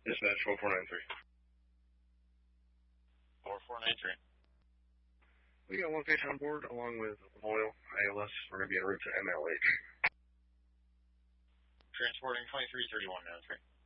Dispatch 4493. 4493. We got one patient on board along with Loyal, ILS. We're going to be en route to MLH. Transporting 2331 now, 3.